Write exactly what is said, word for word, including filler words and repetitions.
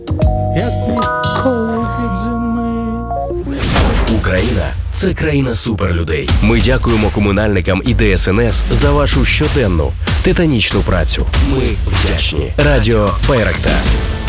як ніколи від зими. Україна – це країна суперлюдей. Ми дякуємо комунальникам і Де Ес Ен Ес за вашу щоденну титанічну працю. Ми вдячні. Радіо Байрактар.